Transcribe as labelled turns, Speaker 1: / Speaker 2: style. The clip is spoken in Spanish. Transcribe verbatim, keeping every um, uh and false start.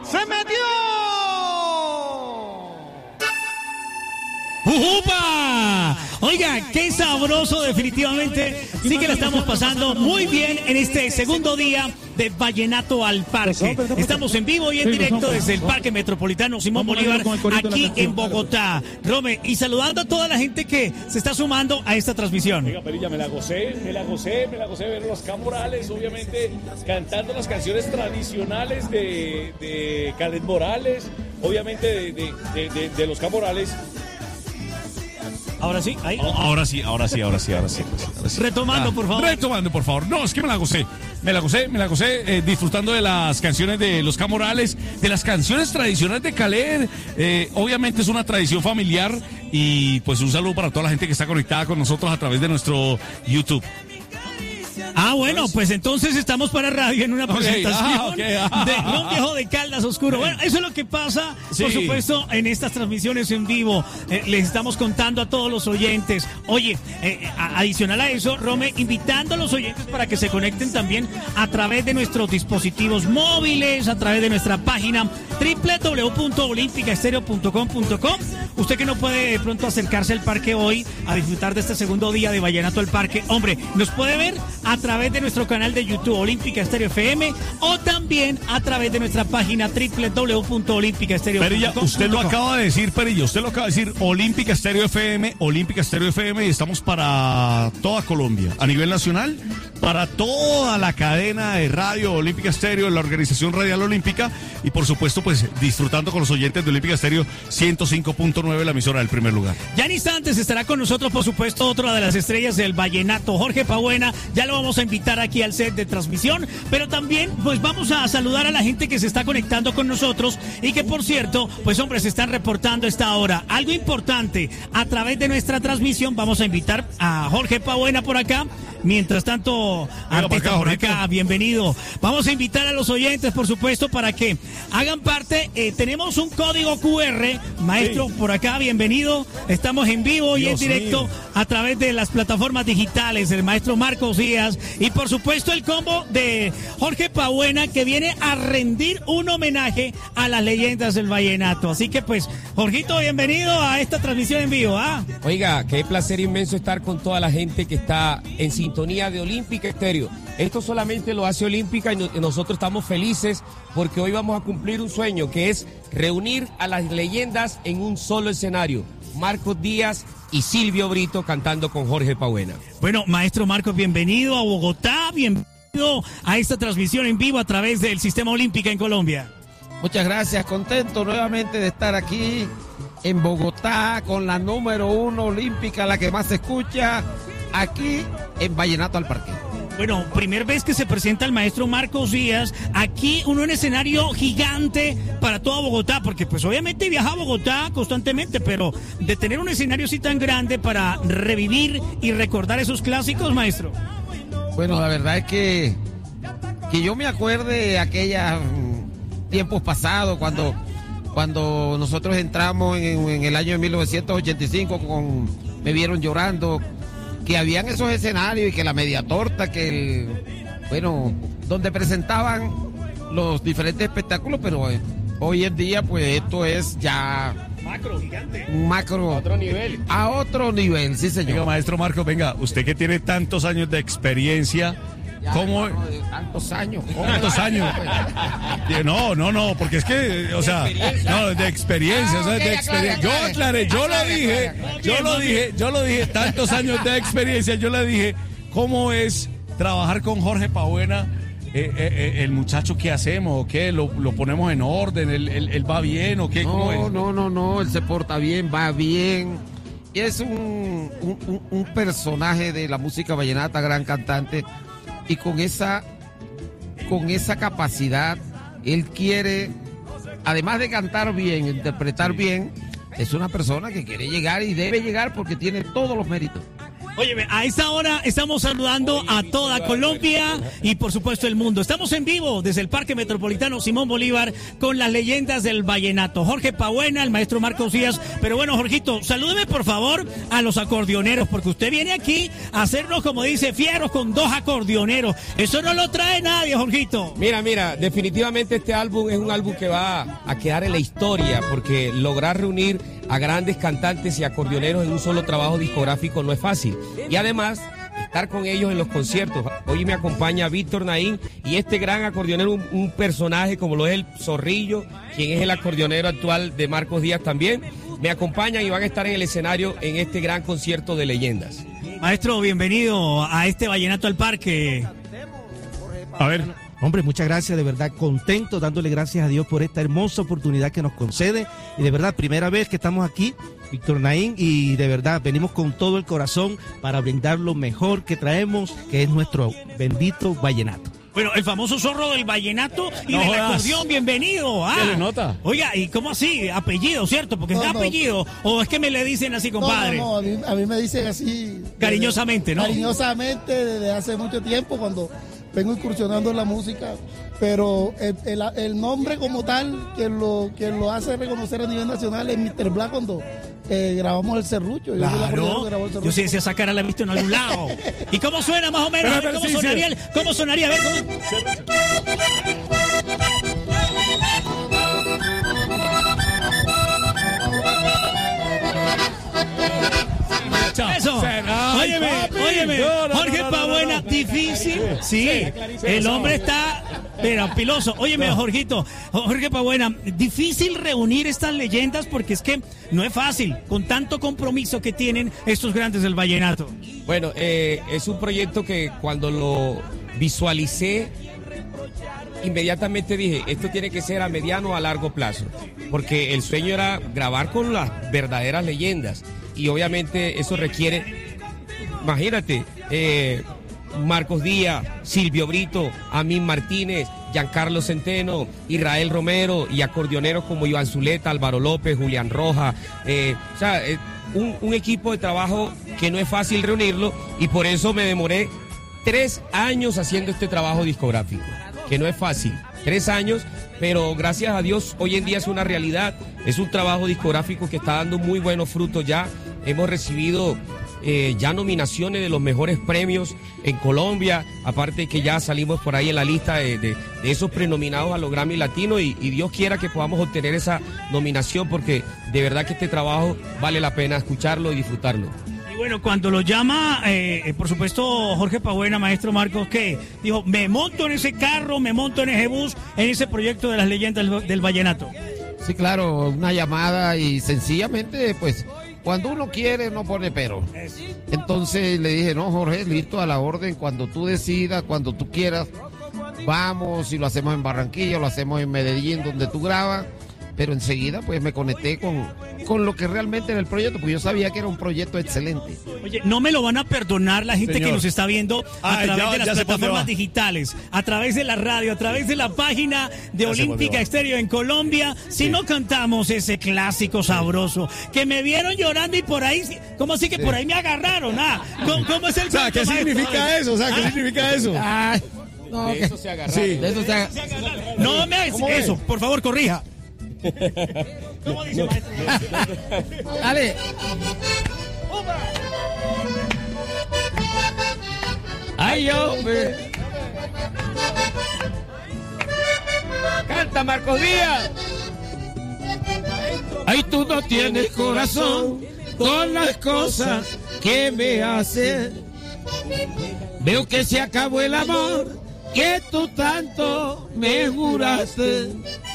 Speaker 1: ¡Se metió!
Speaker 2: ¡Ujupa! Oiga, qué sabroso, definitivamente. Sí que la estamos pasando muy bien en este segundo día de Vallenato al Parque. Estamos en vivo y en directo desde el Parque Metropolitano Simón Bolívar, aquí en Bogotá. Rome, y saludando a toda la gente que se está sumando a esta transmisión.
Speaker 3: Oiga, Perilla, me la gocé, me la gocé, me la gocé ver los Camorales, obviamente, cantando las canciones tradicionales de, de Caled Morales, obviamente de, de, de, de, de los Camorales.
Speaker 2: Ahora sí, ahí.
Speaker 4: Ahora sí, ahora sí, ahora sí, ahora sí. Ahora sí.
Speaker 2: Retomando,
Speaker 4: ah,
Speaker 2: por favor.
Speaker 4: Retomando, por favor. No, es que me la gocé. Me la gocé, me la gocé eh, disfrutando de las canciones de los Camorales, de las canciones tradicionales de Caled. Eh, obviamente es una tradición familiar y pues un saludo para toda la gente que está conectada con nosotros a través de nuestro YouTube.
Speaker 2: Ah, bueno, pues entonces estamos para radio en una presentación
Speaker 4: okay, ah, okay, ah,
Speaker 2: de Ron Viejo de Caldas Oscuro. Bueno, eso es lo que pasa, sí. Por supuesto, en estas transmisiones en vivo. Eh, les estamos contando a todos los oyentes. Oye, eh, adicional a eso, Rome, invitando a los oyentes para que se conecten también a través de nuestros dispositivos móviles, a través de nuestra página doble u doble u doble u punto olímpica estéreo punto com punto com. Usted que no puede de pronto acercarse al parque hoy a disfrutar de este segundo día de Vallenato al Parque, hombre, nos puede ver a través de nuestro canal de YouTube Olímpica Estéreo F M o también a través de nuestra página doble u doble u doble u punto olímpica estéreo punto com punto co.
Speaker 4: Perilla, usted lo acaba de decir, Perilla, usted lo acaba de decir, Olímpica Estéreo F M, Olímpica Estéreo F M, y estamos para toda Colombia, a nivel nacional, para toda la cadena de radio Olímpica Estéreo, la organización radial olímpica, y por supuesto, pues, disfrutando con los oyentes de Olímpica Estéreo ciento cinco punto nueve, la emisora del primer lugar.
Speaker 2: Ya en instantes estará con nosotros, por supuesto, otra de las estrellas del vallenato, Jorge Pabuena. Ya lo vamos a invitar aquí al set de transmisión, pero también pues vamos a saludar a la gente que se está conectando con nosotros y que, por cierto, pues hombre, se están reportando a esta hora. Algo importante, a través de nuestra transmisión vamos a invitar a Jorge Pabuena por acá. Mientras tanto, artista por acá, bienvenido. Vamos a invitar a los oyentes, por supuesto, para que hagan parte. Eh, tenemos un código Q R, maestro, sí. Por acá, bienvenido. Estamos en vivo Dios y en directo mío. A través de las plataformas digitales. El maestro Marcos Díaz y, por supuesto, el combo de Jorge Pabuena, que viene a rendir un homenaje a las leyendas del vallenato. Así que, pues, Jorgito, bienvenido a esta transmisión en vivo. ¿ah?
Speaker 5: Oiga, qué placer inmenso estar con toda la gente que está en sintonía de Olímpica Estéreo. Esto solamente lo hace Olímpica y nosotros estamos felices porque hoy vamos a cumplir un sueño, que es reunir a las leyendas en un solo escenario. Marcos Díaz y Silvio Brito cantando con Jorge Pabuena.
Speaker 2: Bueno, maestro Marcos, bienvenido a Bogotá, bienvenido a esta transmisión en vivo a través del Sistema Olímpica en Colombia.
Speaker 6: Muchas gracias, contento nuevamente de estar aquí en Bogotá con la número uno olímpica, la que más se escucha aquí en Vallenato al Parque.
Speaker 2: Bueno, primer vez que se presenta el maestro Marcos Díaz, aquí uno en escenario gigante para toda Bogotá, porque pues obviamente viaja a Bogotá constantemente, pero de tener un escenario así tan grande para revivir y recordar esos clásicos, maestro.
Speaker 6: Bueno, la verdad es que, que yo me acuerde de aquellos tiempos pasados, cuando, cuando nosotros entramos en, en el año de mil novecientos ochenta y cinco con Me Vieron Llorando, que habían esos escenarios y que la media torta, que el, bueno, donde presentaban los diferentes espectáculos, pero eh, hoy en día pues esto es ya
Speaker 2: macro, gigante,
Speaker 6: un macro
Speaker 5: a otro nivel,
Speaker 6: a otro nivel, sí señor.
Speaker 4: Venga, maestro Marcos, venga, usted que tiene tantos años de experiencia,
Speaker 6: ya,
Speaker 4: ¿cómo?
Speaker 6: No, de tantos años.
Speaker 4: ¿Tantos años? No, no, no, porque es que, o sea, no, de experiencia, ah, o sea, okay, de experiencia. Yo aclaré, yo lo dije, yo lo dije, yo lo dije, tantos años de experiencia, yo le dije, ¿cómo es trabajar con Jorge Pabuena? Eh, eh, el muchacho, ¿qué hacemos? ¿O qué? ¿Lo, lo ponemos en orden? ¿Él, él, él va bien o qué? ¿Cómo
Speaker 6: no,
Speaker 4: es?
Speaker 6: no, no, no, él se porta bien, va bien. Y es un, un, un, un personaje de la música vallenata, gran cantante. Y con esa, con esa capacidad, él quiere, además de cantar bien, interpretar bien, es una persona que quiere llegar y debe llegar porque tiene todos los méritos.
Speaker 2: Óyeme, a esta hora estamos saludando a toda Colombia y por supuesto el mundo. Estamos en vivo desde el Parque Metropolitano Simón Bolívar con las leyendas del vallenato. Jorge Pabuena, el maestro Marcos Díaz. Pero bueno, Jorgito, salúdeme por favor a los acordeoneros, porque usted viene aquí a hacernos, como dice, fieros con dos acordeoneros. Eso no lo trae nadie, Jorgito.
Speaker 5: Mira, mira, definitivamente este álbum es un álbum que va a quedar en la historia, porque lograr reunir a grandes cantantes y acordeoneros en un solo trabajo discográfico no es fácil. Y además, estar con ellos en los conciertos. Hoy me acompaña Víctor Naín y este gran acordeonero, un, un personaje como lo es el Zorrillo, quien es el acordeonero actual de Marcos Díaz también. Me acompañan y van a estar en el escenario en este gran concierto de leyendas.
Speaker 2: Maestro, bienvenido a este Vallenato al Parque.
Speaker 4: A ver.
Speaker 1: Hombre, muchas gracias, de verdad, contento, dándole gracias a Dios por esta hermosa oportunidad que nos concede. Y de verdad, primera vez que estamos aquí, Víctor Naín, y de verdad, venimos con todo el corazón para brindar lo mejor que traemos, que es nuestro bendito vallenato.
Speaker 2: Bueno, el famoso zorro del vallenato y no del jodas. Acordeón, bienvenido. Ah.
Speaker 3: ¿Qué le nota?
Speaker 2: Oiga, ¿y cómo así? Apellido, ¿cierto? Porque no, es no. apellido. ¿O es que me le dicen así, compadre?
Speaker 7: No, no, no. A, mí, a mí me dicen así.
Speaker 2: Cariñosamente, ¿no?
Speaker 7: Cariñosamente, desde hace mucho tiempo, cuando vengo incursionando en la música. Pero el, el, el nombre como tal, que lo, que lo hace reconocer a nivel nacional es mister Black cuando eh, grabamos el Serrucho.
Speaker 2: Claro. Yo, el Yo sí, esa cara la he visto en algún lado. ¿Y cómo suena más o menos? Pero, ¿Cómo, sí, sonaría sí. El, ¿Cómo sonaría? A ver, ¿cómo? Eso. Óyeme, óyeme, Jorge Pabuena, difícil. Sí, el hombre está, pero piloso. Óyeme, Jorgito, Jorge Pabuena, difícil reunir estas leyendas porque es que no es fácil con tanto compromiso que tienen estos grandes del vallenato.
Speaker 5: Bueno, eh, es un proyecto que cuando lo visualicé, inmediatamente dije, esto tiene que ser a mediano o a largo plazo, porque el sueño era grabar con las verdaderas leyendas. Y obviamente eso requiere, imagínate, eh, Marcos Díaz, Silvio Brito, Amín Martínez, Giancarlo Centeno, Israel Romero y acordeoneros como Iván Zuleta, Álvaro López, Julián Rojas. Eh, o sea, eh, un, un equipo de trabajo que no es fácil reunirlo y por eso me demoré tres años haciendo este trabajo discográfico, que no es fácil. Tres años, pero gracias a Dios hoy en día es una realidad, es un trabajo discográfico que está dando muy buenos frutos ya. Hemos recibido eh, ya nominaciones de los mejores premios en Colombia, aparte que ya salimos por ahí en la lista de, de, de esos prenominados a los Grammy Latinos y, y Dios quiera que podamos obtener esa nominación porque de verdad que este trabajo vale la pena escucharlo y disfrutarlo.
Speaker 2: Bueno, cuando lo llama, eh, por supuesto, Jorge Pabuena, maestro Marcos, ¿qué? Dijo, me monto en ese carro, me monto en ese bus, en ese proyecto de las leyendas del, del vallenato.
Speaker 6: Sí, claro, una llamada y sencillamente, pues, cuando uno quiere, no pone pero. Entonces le dije, no, Jorge, listo, a la orden, cuando tú decidas, cuando tú quieras, vamos, y lo hacemos en Barranquilla, lo hacemos en Medellín, donde tú grabas. Pero enseguida pues me conecté con, con lo que realmente era el proyecto, porque yo sabía que era un proyecto excelente.
Speaker 2: Oye, no me lo van a perdonar la gente Señor. Que nos está viendo a Ay, través ya, de las plataformas digitales, a través de la radio, a través de la página de ya Olímpica Estéreo en Colombia, si sí. no cantamos ese clásico sabroso, que me vieron llorando y por ahí, ¿cómo así que sí. por ahí me agarraron? Ah, ¿cómo, cómo es el
Speaker 4: o sea, ¿qué significa eso? O sea, ¿qué ¿Ah? significa eso?
Speaker 6: Ay, no, de eso se agarraron. Sí. De eso se
Speaker 2: agarraron. No me hagas eso, por favor, corrija. ¿Cómo dice, maestro?
Speaker 6: Dale. Ay, hombre. Canta, Marcos Díaz. Ay, tú no tienes corazón con las cosas que me haces. Veo que se acabó el amor que tú tanto me juraste.